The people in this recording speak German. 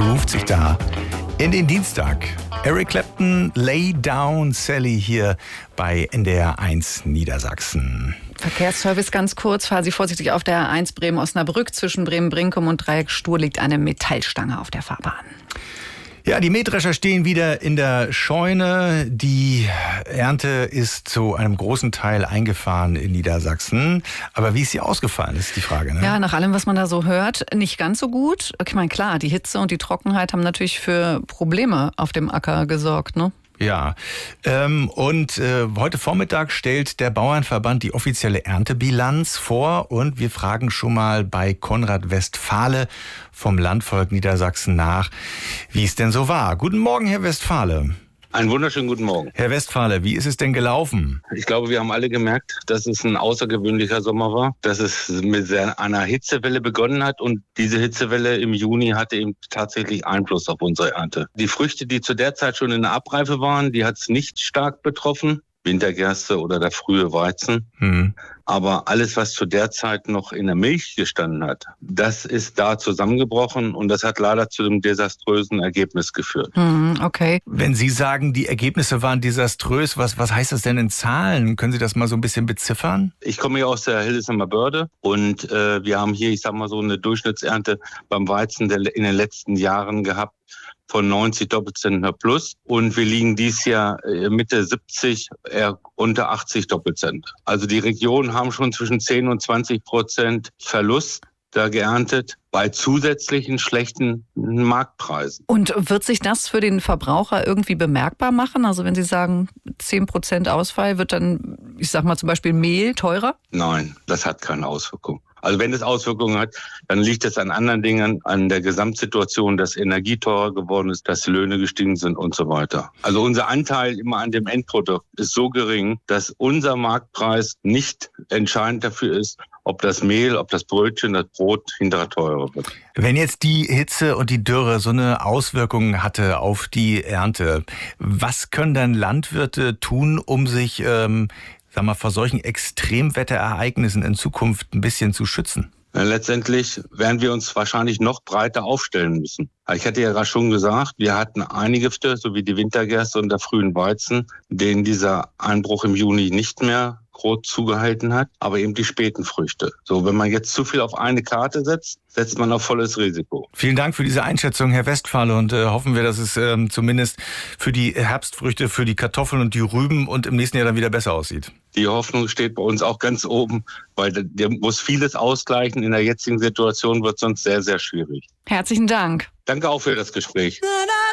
groovt sich da in den Dienstag. Eric Clapton, Lay Down Sally hier bei NDR 1 Niedersachsen. Verkehrsservice ganz kurz. Fahren Sie vorsichtig auf der A1 Bremen-Osnabrück. Zwischen Bremen-Brinkum und Dreieck Stur liegt eine Metallstange auf der Fahrbahn. Ja, die Mähdrescher stehen wieder in der Scheune. Die Ernte ist zu einem großen Teil eingefahren in Niedersachsen. Aber wie ist sie ausgefallen, ist die Frage, ne? Ja, nach allem, was man da so hört, nicht ganz so gut. Ich meine, klar, die Hitze und die Trockenheit haben natürlich für Probleme auf dem Acker gesorgt, ne? Ja, und heute Vormittag stellt der Bauernverband die offizielle Erntebilanz vor und wir fragen schon mal bei Konrad Westphale vom Landvolk Niedersachsen nach, wie es denn so war. Guten Morgen, Herr Westphale. Einen wunderschönen guten Morgen. Herr Westphale, wie ist es denn gelaufen? Ich glaube, wir haben alle gemerkt, dass es ein außergewöhnlicher Sommer war, dass es mit einer Hitzewelle begonnen hat und diese Hitzewelle im Juni hatte eben tatsächlich Einfluss auf unsere Ernte. Die Früchte, die zu der Zeit schon in der Abreife waren, die hat es nicht stark betroffen. Wintergerste oder der frühe Weizen. Aber alles, was zu der Zeit noch in der Milch gestanden hat, das ist da zusammengebrochen und das hat leider zu einem desaströsen Ergebnis geführt. Okay. Wenn Sie sagen, die Ergebnisse waren desaströs, was heißt das denn in Zahlen? Können Sie das mal so ein bisschen beziffern? Ich komme hier aus der Hildesheimer Börde und wir haben hier, ich sag mal so, eine Durchschnittsernte beim Weizen in den letzten Jahren gehabt von 90 Doppelzentner plus und wir liegen dieses Jahr Mitte 70, eher unter 80 Doppelzentner. Also die Regionen haben schon zwischen 10 und 20% Verlust da geerntet bei zusätzlichen schlechten Marktpreisen. Und wird sich das für den Verbraucher irgendwie bemerkbar machen? Also wenn Sie sagen 10% Ausfall, wird dann, ich sag mal zum Beispiel Mehl teurer? Nein, das hat keine Auswirkung. Also wenn es Auswirkungen hat, dann liegt es an anderen Dingen, an der Gesamtsituation, dass Energie teurer geworden ist, dass die Löhne gestiegen sind und so weiter. Also unser Anteil immer an dem Endprodukt ist so gering, dass unser Marktpreis nicht entscheidend dafür ist, ob das Mehl, ob das Brötchen, das Brot hinterher teurer wird. Wenn jetzt die Hitze und die Dürre so eine Auswirkung hatte auf die Ernte, was können dann Landwirte tun, um sich vor solchen Extremwetterereignissen in Zukunft ein bisschen zu schützen? Letztendlich werden wir uns wahrscheinlich noch breiter aufstellen müssen. Ich hatte ja gerade schon gesagt, wir hatten einige Früchte, so wie die Wintergerste und der frühen Weizen, denen dieser Einbruch im Juni nicht mehr groß zugehalten hat, aber eben die späten Früchte. So, wenn man jetzt zu viel auf eine Karte setzt, setzt man auf volles Risiko. Vielen Dank für diese Einschätzung, Herr Westphale, und hoffen wir, dass es zumindest für die Herbstfrüchte, für die Kartoffeln und die Rüben und im nächsten Jahr dann wieder besser aussieht. Die Hoffnung steht bei uns auch ganz oben, weil der muss vieles ausgleichen. In der jetzigen Situation wird es sonst sehr, sehr schwierig. Herzlichen Dank. Danke auch für das Gespräch.